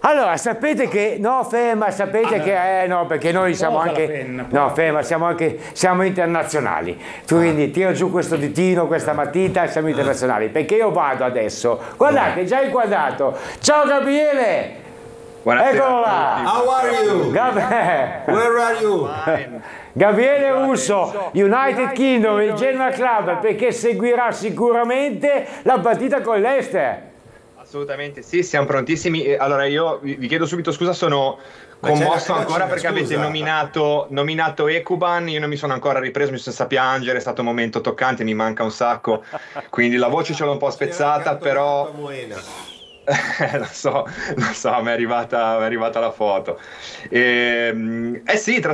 Allora, sapete che sapete che no, perché noi siamo anche siamo internazionali. Quindi tiro giù questo ditino, questa matita, siamo internazionali. Perché io vado adesso. Guardate, già inquadrato. Ciao Gabriele! Buonasera. Eccolo là! How are you? Where are you? Gabriele Russo, United Kingdom, il Genoa Club, perché seguirà sicuramente la partita con l'Ester. Assolutamente sì, siamo prontissimi. Allora io vi chiedo subito scusa, sono commosso ancora perché avete nominato Ekuban. Io non mi sono ancra ripreso, mi sono messo a piangere, è stato un momento toccante, mi manca un sacco, ququindi la voce ce l'ho un po' spezzata, però lo so, mi è arrivata la foto. Sì,